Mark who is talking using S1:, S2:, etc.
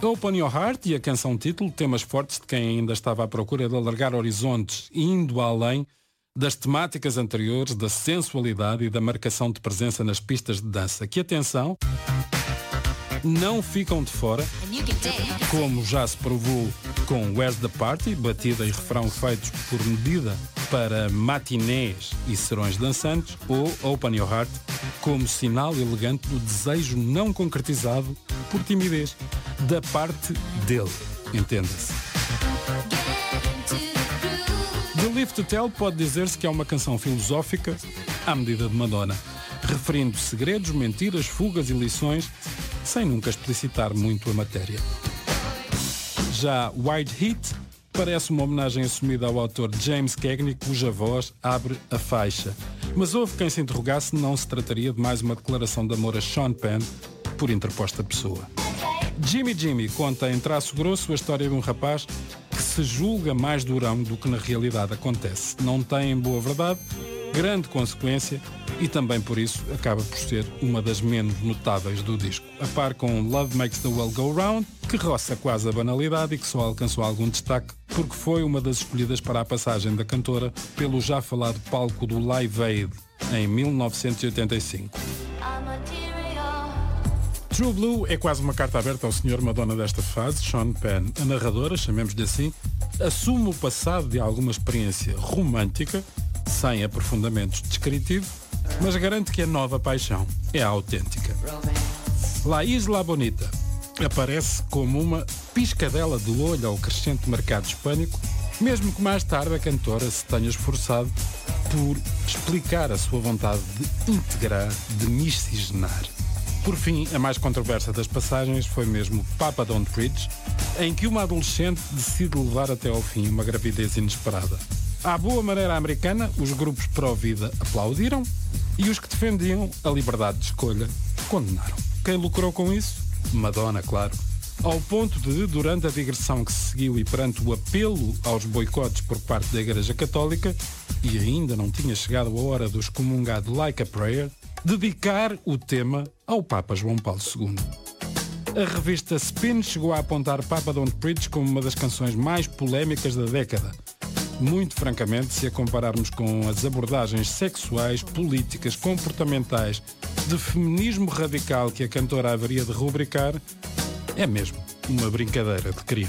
S1: Open Your Heart e a canção título, temas fortes de quem ainda estava à procura de alargar horizontes, indo além das temáticas anteriores, da sensualidade e da marcação de presença nas pistas de dança, que, atenção, não ficam de fora, como já se provou com Where's the Party, batida e refrão feitos por medida para matinés e serões dançantes, ou Open Your Heart, como sinal elegante do desejo não concretizado por timidez, da parte dele, entenda-se. The Live to Tell pode dizer-se que é uma canção filosófica à medida de Madonna, referindo segredos, mentiras, fugas e lições, sem nunca explicitar muito a matéria. Já White Heat parece uma homenagem assumida ao autor James Cagney, cuja voz abre a faixa. Mas houve quem se interrogasse se não se trataria de mais uma declaração de amor a Sean Penn por interposta pessoa. Jimmy conta em traço grosso a história de um rapaz que se julga mais durão do que na realidade acontece. Não tem, em boa verdade, grande consequência e também por isso acaba por ser uma das menos notáveis do disco. A par com Love Makes the World Go Round, que roça quase a banalidade e que só alcançou algum destaque porque foi uma das escolhidas para a passagem da cantora pelo já falado palco do Live Aid em 1985. True Blue é quase uma carta aberta ao senhor Madonna desta fase. Sean Penn, a narradora, chamemos-lhe assim, assume o passado de alguma experiência romântica, sem aprofundamentos descritivos, mas garante que a nova paixão é a autêntica. La Isla Bonita aparece como uma piscadela de olho ao crescente mercado hispânico, mesmo que mais tarde a cantora se tenha esforçado por explicar a sua vontade de integrar, de miscigenar. Por fim, a mais controversa das passagens foi mesmo Papa Don't Preach, em que uma adolescente decide levar até ao fim uma gravidez inesperada. À boa maneira americana, os grupos pró-vida aplaudiram e os que defendiam a liberdade de escolha condenaram. Quem lucrou com isso? Madonna, claro. Ao ponto de, durante a digressão que se seguiu e perante o apelo aos boicotes por parte da Igreja Católica, e ainda não tinha chegado a hora do excomungado Like a Prayer, dedicar o tema ao Papa João Paulo II. A revista Spin chegou a apontar Papa Don't Preach como uma das canções mais polémicas da década. Muito francamente, se a compararmos com as abordagens sexuais, políticas, comportamentais, de feminismo radical que a cantora haveria de rubricar, é mesmo uma brincadeira de criança.